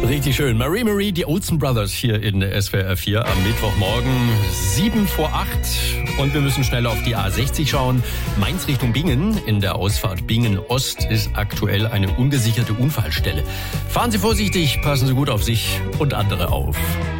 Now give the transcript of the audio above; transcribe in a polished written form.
Richtig schön. Marie, die Olsen Brothers hier in SWR 4 am Mittwochmorgen, 7 vor 8. Und wir müssen schnell auf die A60 schauen. Mainz Richtung Bingen. In der Ausfahrt Bingen Ost ist aktuell eine ungesicherte Unfallstelle. Fahren Sie vorsichtig, passen Sie gut auf sich und andere auf.